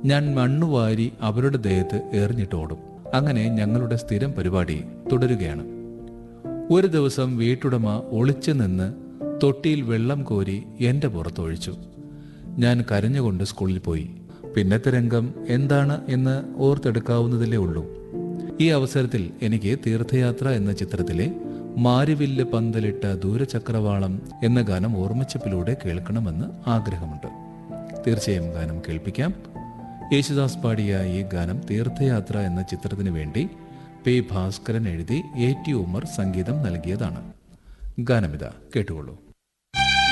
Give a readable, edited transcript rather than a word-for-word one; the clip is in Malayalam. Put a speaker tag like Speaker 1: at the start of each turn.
Speaker 1: ഞാൻ മണ്ണുവാരി അവരുടെ ദേഹത്ത് എറിഞ്ഞിട്ടോടും. അങ്ങനെ ഞങ്ങളുടെ സ്ഥിരം പരിപാടി തുടരുകയാണ്. ഒരു ദിവസം വീട്ടുടമ ഒളിച്ചു നിന്ന് തൊട്ടിയിൽ വെള്ളം കോരി എൻ്റെ പുറത്തൊഴിച്ചു. ഞാൻ കരഞ്ഞുകൊണ്ട് സ്കൂളിൽ പോയി. പിന്നത്തെ രംഗം എന്താണ് എന്ന് ഓർത്തെടുക്കാവുന്നതല്ലേ ഉള്ളൂ. ഈ അവസരത്തിൽ എനിക്ക് തീർത്ഥയാത്ര എന്ന ചിത്രത്തിലെ മാരിവില്ല് പന്തലിട്ട ദൂരചക്രവാളം എന്ന ഗാനം ഓർമ്മച്ചപ്പിലൂടെ കേൾക്കണമെന്ന് ആഗ്രഹമുണ്ട്. തീർച്ചയായും ഗാനം കേൾപ്പിക്കാം. യേശുദാസ് പാടിയ ഈ ഗാനം തീർത്ഥയാത്ര എന്ന ചിത്രത്തിന് വേണ്ടി പി ഭാസ്കരൻ എഴുതി AT ഉമർ സംഗീതം നൽകിയതാണ്. ഗാനമിതാ, കേട്ടുകൊള്ളൂ.